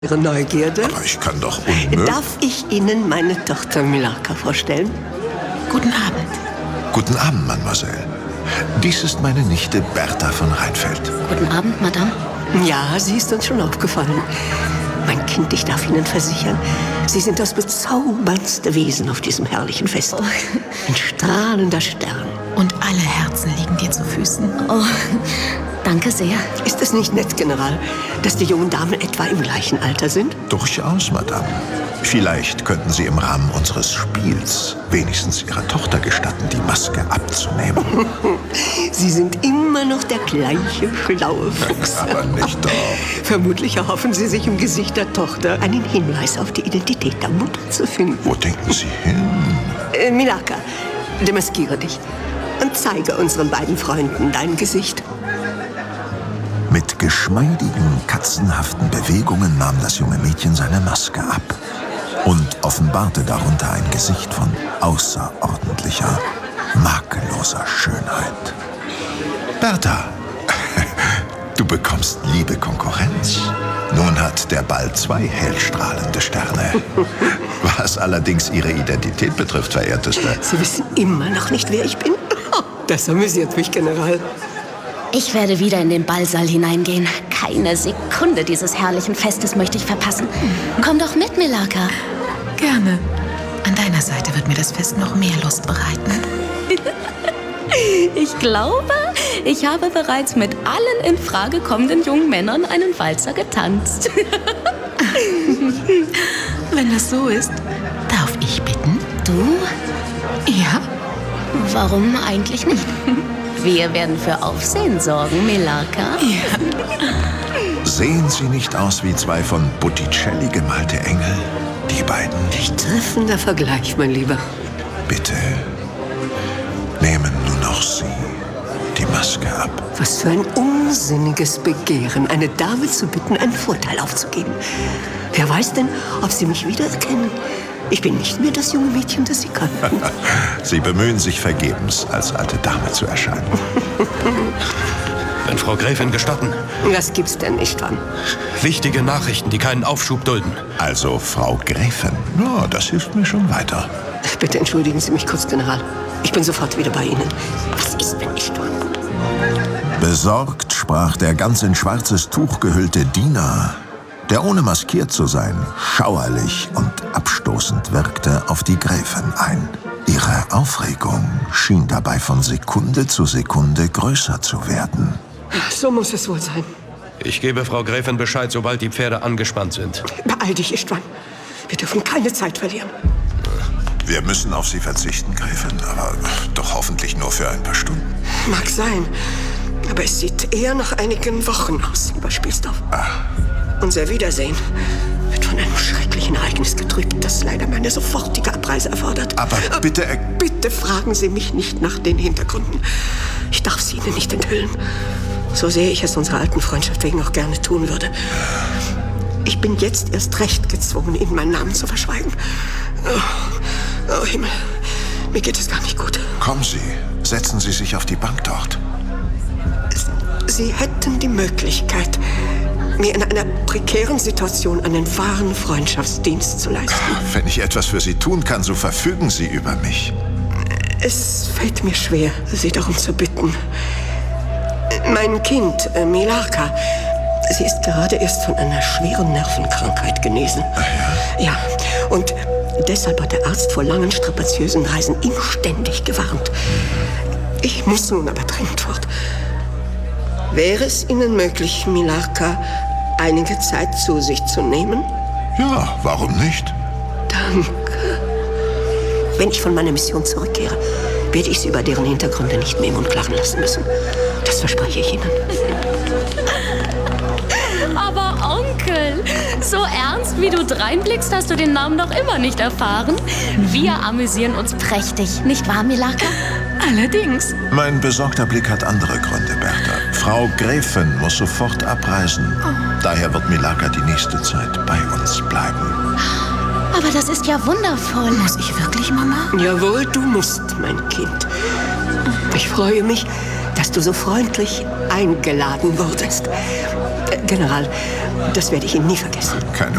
Ihre Neugierde. Aber ich kann doch unmöglich... Darf ich Ihnen meine Tochter Milarka vorstellen? Guten Abend. Guten Abend, Mademoiselle. Dies ist meine Nichte Bertha von Reinfeld. Guten Abend, Madame. Ja, sie ist uns schon aufgefallen. Mein Kind, ich darf Ihnen versichern, Sie sind das bezauberndste Wesen auf diesem herrlichen Fest. Oh. Ein strahlender Stern. Und alle Herzen liegen dir zu Füßen. Oh, danke sehr. Ist es nicht nett, General, dass die jungen Damen etwa im gleichen Alter sind? Durchaus, Madame. Vielleicht könnten Sie im Rahmen unseres Spiels wenigstens Ihrer Tochter gestatten, die Maske abzunehmen. Sie sind immer noch der gleiche schlaue Fuchs. Aber nicht doch. Vermutlich erhoffen Sie sich im Gesicht der Tochter einen Hinweis auf die Identität der Mutter zu finden. Wo denken Sie hin? Milarka, demaskiere dich und zeige unseren beiden Freunden dein Gesicht. Mit geschmeidigen, katzenhaften Bewegungen nahm das junge Mädchen seine Maske ab und offenbarte darunter ein Gesicht von außerordentlicher, makelloser Schönheit. Bertha, du bekommst liebe Konkurrenz. Nun hat der Ball 2 hellstrahlende Sterne. Was allerdings Ihre Identität betrifft, verehrteste. Sie wissen immer noch nicht, wer ich bin? Das amüsiert mich, General. Ich werde wieder in den Ballsaal hineingehen. Keine Sekunde dieses herrlichen Festes möchte ich verpassen. Komm doch mit, Milarka. Gerne. An deiner Seite wird mir das Fest noch mehr Lust bereiten. Ich glaube, ich habe bereits mit allen in Frage kommenden jungen Männern einen Walzer getanzt. Wenn das so ist, darf ich bitten? Du? Ja? Warum eigentlich nicht? Wir werden für Aufsehen sorgen, Milarka. Ja. Sehen Sie nicht aus wie 2 von Botticelli gemalte Engel? Die beiden. Treffender Vergleich, mein Lieber. Bitte, nehmen nur noch Sie die Maske ab. Was für ein unsinniges Begehren, eine Dame zu bitten, einen Vorteil aufzugeben. Wer weiß denn, ob Sie mich wiedererkennen? Ich bin nicht mehr das junge Mädchen, das Sie kannten. Sie bemühen sich vergebens, als alte Dame zu erscheinen. Wenn Frau Gräfin gestatten. Das gibt's denn nicht, Wann? Wichtige Nachrichten, die keinen Aufschub dulden. Also, Frau Gräfin, no, das hilft mir schon weiter. Bitte entschuldigen Sie mich kurz, General. Ich bin sofort wieder bei Ihnen. Was ist, wenn ich tue? Besorgt sprach der ganz in schwarzes Tuch gehüllte Diener, der ohne maskiert zu sein, schauerlich und abstoßend wirkte, auf die Gräfin ein. Ihre Aufregung schien dabei von Sekunde zu Sekunde größer zu werden. So muss es wohl sein. Ich gebe Frau Gräfin Bescheid, sobald die Pferde angespannt sind. Beeil dich, Istvan. Wir dürfen keine Zeit verlieren. Wir müssen auf Sie verzichten, Gräfin, aber doch hoffentlich nur für ein paar Stunden. Mag sein, aber es sieht eher nach einigen Wochen aus, lieber Spielstoff. Unser Wiedersehen wird von einem schrecklichen Ereignis getrübt, das leider meine sofortige Abreise erfordert. Aber bitte... Bitte fragen Sie mich nicht nach den Hintergründen. Ich darf sie Ihnen nicht enthüllen. So sehr ich es unserer alten Freundschaft wegen auch gerne tun würde. Ich bin jetzt erst recht gezwungen, Ihnen meinen Namen zu verschweigen. Oh Himmel, mir geht es gar nicht gut. Kommen Sie, setzen Sie sich auf die Bank dort. Sie hätten die Möglichkeit, mir in einer prekären Situation einen wahren Freundschaftsdienst zu leisten. Wenn ich etwas für Sie tun kann, so verfügen Sie über mich. Es fällt mir schwer, Sie darum zu bitten. Mein Kind, Milarka, sie ist gerade erst von einer schweren Nervenkrankheit genesen. Ja, und deshalb hat der Arzt vor langen, strapaziösen Reisen inständig gewarnt. Ich muss nun aber dringend fort. Wäre es Ihnen möglich, Milarka einige Zeit zu sich zu nehmen? Ja, warum nicht? Danke. Wenn ich von meiner Mission zurückkehre, werde ich Sie über deren Hintergründe nicht mehr im Unklaren lassen müssen. Das verspreche ich Ihnen. Aber Onkel, so ernst wie du dreinblickst, hast du den Namen noch immer nicht erfahren. Wir amüsieren uns prächtig, nicht wahr, Milarka? Allerdings. Mein besorgter Blick hat andere Gründe, Bertha. Frau Gräfin muss sofort abreisen. Daher wird Milarka die nächste Zeit bei uns bleiben. Aber das ist ja wundervoll. Muss ich wirklich, Mama? Jawohl, du musst, mein Kind. Ich freue mich, dass du so freundlich eingeladen wurdest. General, das werde ich Ihnen nie vergessen. Keine